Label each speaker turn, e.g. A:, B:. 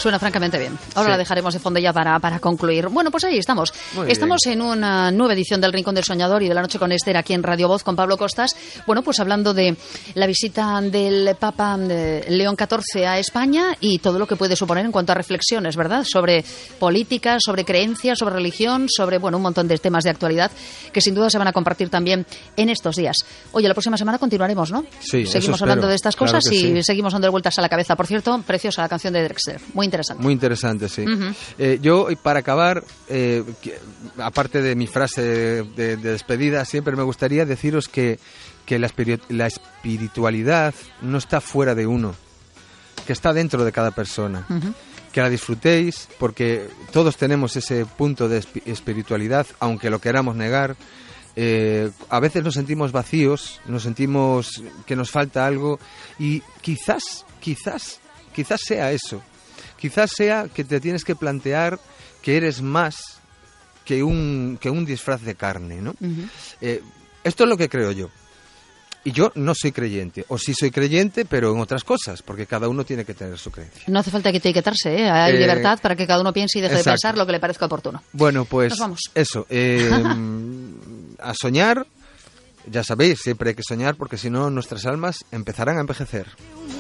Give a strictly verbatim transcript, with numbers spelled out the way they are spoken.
A: suena francamente bien. Ahora sí. La dejaremos de fondo ya para, para concluir. Bueno, pues ahí estamos.
B: Muy
A: estamos
B: bien.
A: en una nueva edición del Rincón del Soñador y de la Noche con Esther aquí en Radio Voz con Pablo Costas. Bueno, pues hablando de la visita del Papa de León catorce a España y todo lo que puede suponer en cuanto a reflexiones, ¿verdad? Sobre política, sobre creencias, sobre religión, sobre, bueno, un montón de temas de actualidad que sin duda se van a compartir también en estos días. Oye, la próxima semana continuaremos, ¿no?
B: Sí,
A: seguimos hablando de estas cosas
B: claro
A: y
B: sí.
A: seguimos dando vueltas a la cabeza. Por cierto, preciosa la canción de Drexler, muy interesante.
B: Muy interesante, sí.
A: Uh-huh.
B: Eh, yo, para acabar, eh, que, aparte de mi frase de, de, de despedida, siempre me gustaría deciros que, que la, espiri- la espiritualidad no está fuera de uno, que está dentro de cada persona. Uh-huh. Que la disfrutéis, porque todos tenemos ese punto de esp- espiritualidad, aunque lo queramos negar. Eh, a veces nos sentimos vacíos, nos sentimos que nos falta algo y quizás, quizás, quizás sea eso. Quizás sea que te tienes que plantear que eres más que un, que un disfraz de carne, ¿no? Uh-huh. Eh, esto es lo que creo yo. Y yo no soy creyente, o sí soy creyente, pero en otras cosas, porque cada uno tiene que tener su creencia.
A: No hace falta que etiquetarse, ¿eh? Hay eh, libertad para que cada uno piense y deje
B: exacto.
A: de pensar lo que le parezca oportuno.
B: Bueno, pues
A: Nos vamos.
B: Eso, eh, a soñar, ya sabéis, siempre hay que soñar, porque si no nuestras almas empezarán a envejecer.